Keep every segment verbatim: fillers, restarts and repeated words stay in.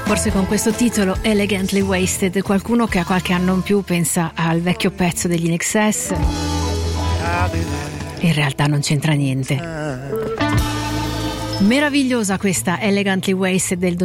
Forse con questo titolo Elegantly Wasted qualcuno che ha qualche anno in più pensa al vecchio pezzo degli In Excess. In realtà non c'entra niente. Meravigliosa questa Elegantly Wasted del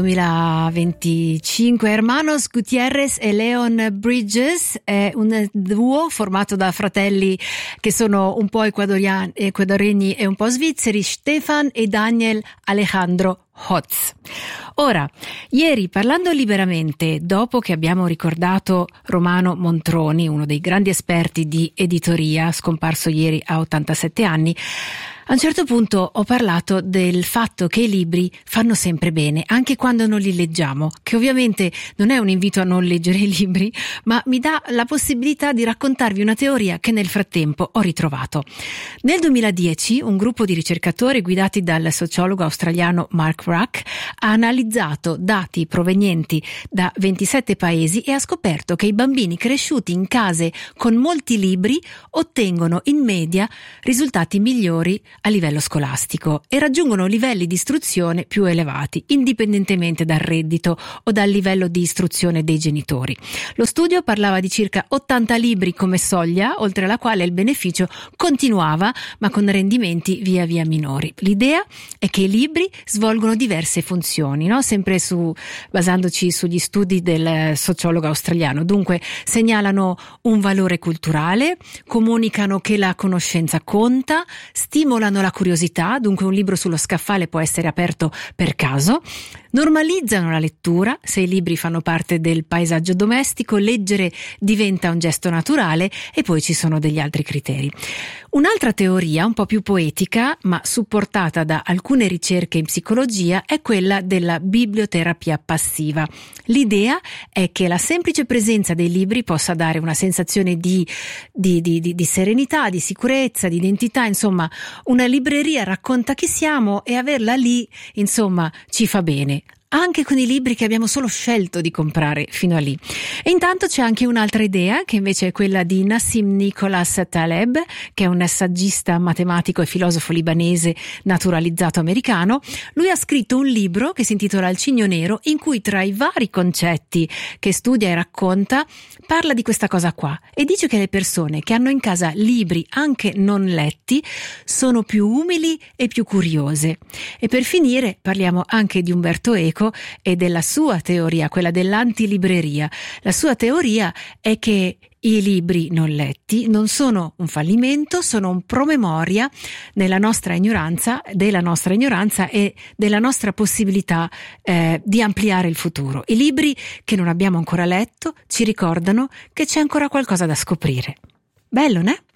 duemilaventicinque. Hermanos Gutierrez e Leon Bridges è un duo formato da fratelli che sono un po' ecuadoregni e un po' svizzeri, Stefan e Daniel Alejandro Hotz. Ora, ieri parlando liberamente, dopo che abbiamo ricordato Romano Montroni, uno dei grandi esperti di editoria, scomparso ieri a ottantasette anni, a un certo punto ho parlato del fatto che i libri fanno sempre bene, anche quando non li leggiamo, che ovviamente non è un invito a non leggere i libri, ma mi dà la possibilità di raccontarvi una teoria che nel frattempo ho ritrovato. Nel duemiladieci un gruppo di ricercatori guidati dal sociologo australiano Mark Ruck ha analizzato dati provenienti da ventisette paesi e ha scoperto che i bambini cresciuti in case con molti libri ottengono in media risultati migliori a livello scolastico e raggiungono livelli di istruzione più elevati, indipendentemente dal reddito o dal livello di istruzione dei genitori. Lo studio parlava di circa ottanta libri come soglia, oltre alla quale il beneficio continuava, ma con rendimenti via via minori. L'idea è che i libri svolgono diverse funzioni, no? Sempre su, basandoci sugli studi del sociologo australiano. Dunque, segnalano un valore culturale, comunicano che la conoscenza conta, stimolano la curiosità, dunque un libro sullo scaffale può essere aperto per caso, normalizzano la lettura, se i libri fanno parte del paesaggio domestico, leggere diventa un gesto naturale e poi ci sono degli altri criteri. Un'altra teoria, un po' più poetica, ma supportata da alcune ricerche in psicologia, è quella della biblioterapia passiva. L'idea è che la semplice presenza dei libri possa dare una sensazione di, di, di, di, di serenità, di sicurezza, di identità, insomma, una libreria racconta chi siamo e averla lì, insomma, ci fa bene. Anche con i libri che abbiamo solo scelto di comprare fino a lì. E intanto c'è anche un'altra idea, che invece è quella di Nassim Nicholas Taleb, che è un saggista, matematico e filosofo libanese naturalizzato americano. Lui ha scritto un libro che si intitola Il Cigno Nero, in cui tra i vari concetti che studia e racconta parla di questa cosa qua e dice che le persone che hanno in casa libri anche non letti sono più umili e più curiose. E per finire parliamo anche di Umberto Eco e della sua teoria, quella dell'antilibreria. La sua teoria è che i libri non letti non sono un fallimento, sono un promemoria nella nostra ignoranza, della nostra ignoranza e della nostra possibilità eh, di ampliare il futuro. I libri che non abbiamo ancora letto ci ricordano che c'è ancora qualcosa da scoprire. Bello, né?